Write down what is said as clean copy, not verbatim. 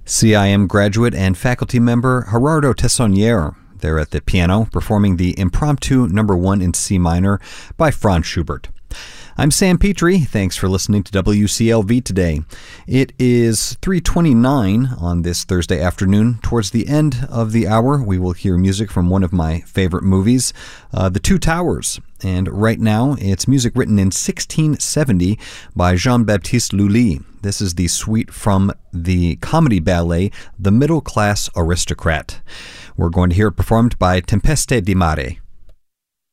CIM graduate and faculty member Gerardo Tessonnier. They're at the piano performing the Impromptu No. 1 in C minor by Franz Schubert. I'm Sam Petrie. Thanks for listening to WCLV today. It is 3:29 on this Thursday afternoon. Towards the end of the hour, we will hear music from one of my favorite movies, The Two Towers. And right now, it's music written in 1670 by Jean-Baptiste Lully. This is the suite from the comedy ballet, The Middle Class Aristocrat. We're going to hear it performed by Tempeste di Mare.